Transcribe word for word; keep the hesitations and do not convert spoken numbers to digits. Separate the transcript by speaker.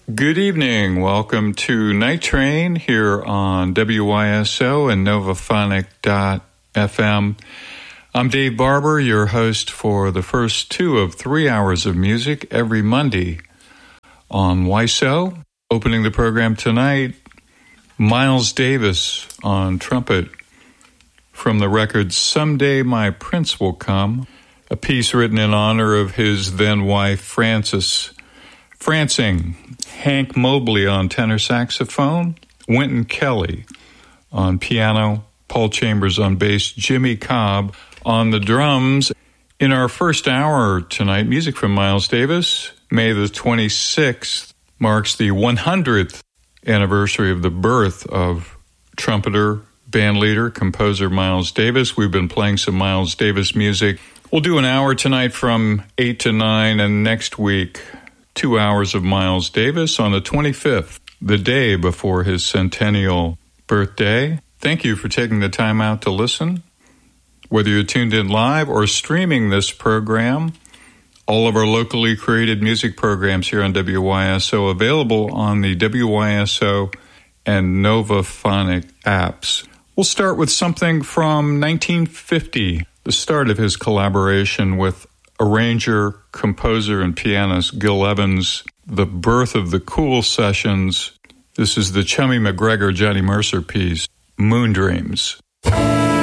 Speaker 1: Good evening. Welcome to Night Train here on W Y S O and Novaphonic dot f m. I'm Dave Barber, your host for the first two of three hours of music every Monday on W Y S O. Opening the program tonight, Miles Davis on trumpet from the record Someday My Prince Will Come, a piece written in honor of his then-wife Frances Francing. Hank Mobley on tenor saxophone, Wynton Kelly on piano, Paul Chambers on bass, Jimmy Cobb on the drums. In our first hour tonight, music from Miles Davis. May the twenty-sixth marks the one hundredth anniversary of the birth of trumpeter, bandleader, composer Miles Davis. We've been playing some Miles Davis music. We'll do an hour tonight from eight to nine, and next week, two hours of Miles Davis on the twenty-fifth, the day before his centennial birthday. Thank you for taking the time out to listen. Whether you're tuned in live or streaming this program, all of our locally created music programs here on W Y S O available on the W Y S O and Novaphonic apps. We'll start with something from nineteen fifty, the start of his collaboration with arranger, composer, and pianist Gil Evans, the birth of the Cool Sessions. This is the Chummy McGregor, Johnny Mercer piece, Moon Dreams.